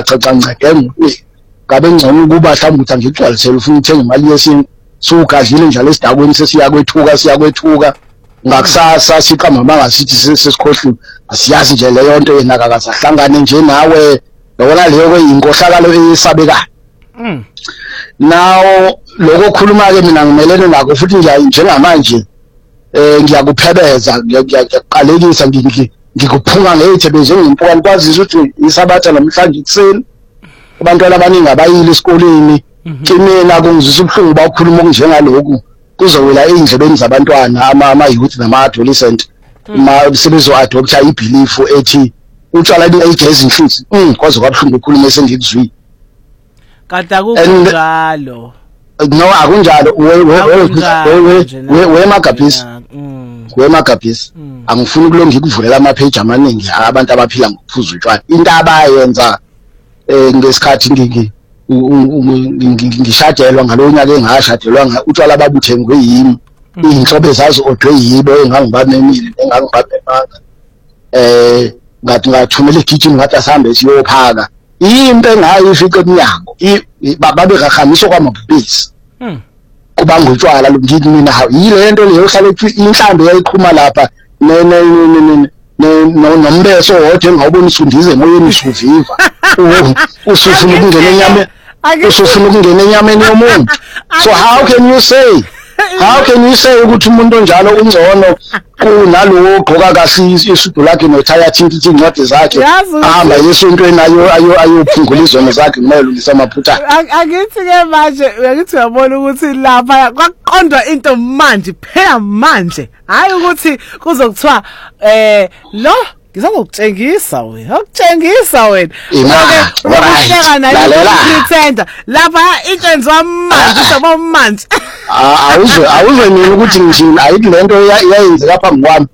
caca ncede ngabe ngcono kuba mhlawumbe uthi angigcwalisele ufuna uthenga imali yesinto sugadlile njalo esidakweni sesiya kwethuka ngakusasa siqamba mangasithi sesikhohliwe asiyazi nje leyo nto yena akasahlangane nje nawe yona leyo kweyinkohlakalo eyisabekayo. Now lokho khuluma ke mina ngimelene nako futhi njengamanje ngiyakuphebeza ngiyaqalekisa ngikuphunga ngeyithebe njengempukane kwazisa ukuthi isabatha namhlanje kuseni abantwana abaningi abayile esikoleni kimina kungizisa ubuhlungu bakhuluma okunjengalokhu kuzowela endlebeni zabantwana ama youth nama adolescent sebezo adopta ibelief ethi utshwala ligezi inhlizi kwaze kwabuhlungu ukukhuluma esengikuzwile kanti akunjalo. No akunjalo wemagabhisi angifuni kulonga ngikuvulela amapage amaningi abantu abaphila ngokuphuza utshwala into abayenza ngesikhathi ngishadelwa ngalonyaka engashadelwa utshwala babuthengwe yimi inhlobo ezazi odwe yibo engangibamemile engangibamemanga ngathi ngathumela igijini ngathi asambe siyophaka into engayifica eminyango babe gahamiswa kwamabhubhisi kuba ngutshwala lo ngithi mina yile nto leyo hlale inhlambe yayiqhuma lapha nombeso wodwa engawubona isundize emoyeni usuviva usufuna ukungena enyameni yomuntu. So how can you say ukuthi umuntu onjalo ungcono kunalowo ogqoka kahle isudu lakhe nothaya thinkithi incwadi zakhe ahamba yesontweni ayophungula izono zakhe ngelungisa amaphutha? Angithi ke manje ngithi uyabona ukuthi lapha kwaqondwa into manje phela manje hayi ukuthi kuzokuthiwa lo ngizokutshengisa wena ngokuhleka nayo pretender lapha intenzwa manje sabo manje awuzwe mina ukuthi ngishini ayithi lento iyayenzeka phambi kwami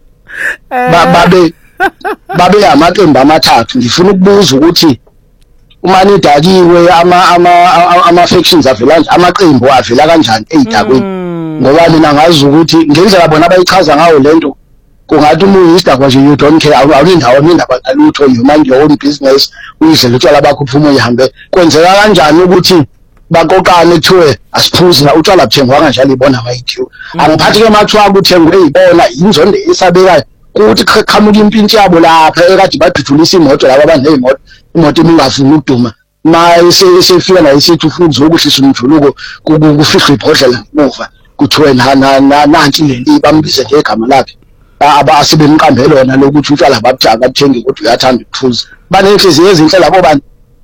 babe amaqembu amathathu ngifuna ukubuza ukuthi uma nidakiwe ama factions avela nje amaqembu avela kanjani ezidakweni ngoba mina ngazi ukuthi ngendlela bona abayichaza ngayo lento kungathi umuyisdakwa nje you don't care awunindawo nindaba ngalutho you mind your own business uyidlela utshwala bakho uphuma uyihambe kwenzeka kanjani ukuthi baqoqane kuthiwe asiphuzi na utshwala buthengwa kanjalo ibona bayithiwe angiphathi ke mathiwa kuthengwe eyibona inzondo esabekayo ukuthi qhamuka impintshi yabo lapha ekade badudulisa imoto laba abanezimoto imoto emingafuni ukuduma maye sefika la isithi ufuna ukuzokuhlisa umjuluko kufihlwe ibhodlela ngemuva kuthiwe nanti lento bambize ngegama lakhe abasebemqambe lona lokuthi utshwala babujaka abuthengi ukuthi uyathanda ukuphuza banenhliziyo ezinhle labo bantu.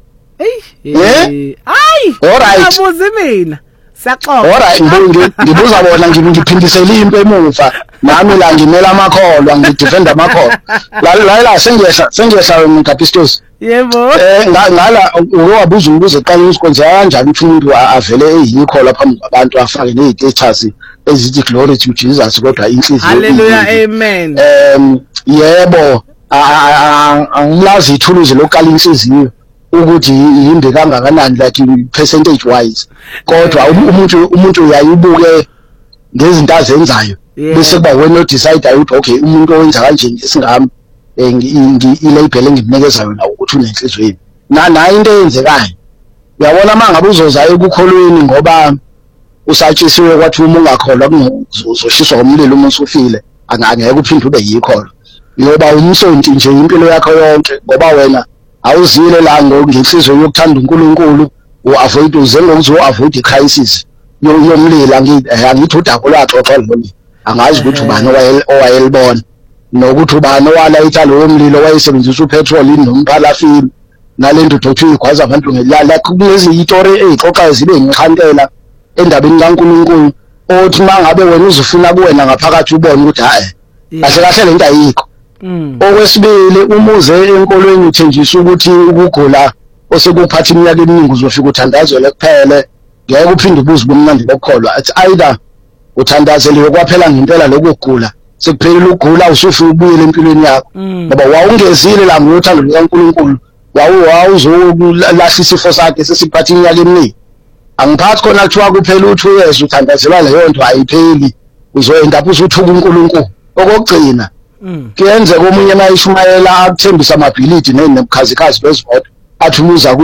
Alright abuzi mina saxoxa alright ngibuza bona ngiphindisela impi emuva nami la ngimela amakholwa ngidefend amakholwa la sengiyehla ngikapistos yebo ngala uwabuza ukuze qala usikonza kanjani ukuthi umuntu avele eyikholwa phambi kwabantu afake nezitatus ezithi glory to Jesus kodwa inhliziyo hallelujah amen yebo angilazi ithuluzi lokala inhliziyo ukuthi yinde kangakanani like percentage wise kodwa umuntu uyayibuke ngezinto azenzayo bese kuba wena decide ukuthi okay umuntu owenza kanje ngesingami ilabel engimnikeza yona ukuthi unenhliziyo na into eyenzekayo uyabona mangabe uzozayo ekukholweni ngoba usatshisiwe kwathi uma ungakholwa kuzoshiswa umlilo uma usufile angeke uphinde ube yikholwa ngoba umsonti nje impilo yakho yonke ngoba wena awuzile la ngenhliziyo yokuthanda uNkulunkulu uavoid uzengokuzo-avoid icrisis yomlilo angithi udako lwaxoxa lona angazi ukuthi ubani owayelibona nokuthi ubani owalayitha lowo mlilo wayesebenzisa upetrol nomphalafini nalento dothi igwaza abantu ngelala kulezi istory ezixoxa zibe ngixhantela endabeni kaNkulunkulu othi mangabe wena uzufuna kuwena ngaphakathi ubone ukuthi hayi kahle lento ayikho. Okwesibili umuze enkolweni uthenjisa ukuthi ukugula osekuphatha iminyaka eminingi uzofika uthandazele kuphele ngeke uphinde ubuze ubumnandi bokholwa it's either uthandazele kwaphela ngempela lokugula sekuphelile ukugula usufuna ubuyele empilweni yakho ngoba wawungezile la ngothando likaNkulunkulu wawuzolahlisa isifo sakhe sesiphatha iminyaka eminingi angiphathi khona kuthiwa kuphela uthi uyesu uthandazelwa leyo nto ayipheli uzoenda phuza uthuka uNkulunkulu okugcina kuyenzeka omunye mayishumayela akuthembisa amabhilidi nebukhazikhazi bezimoto athumuza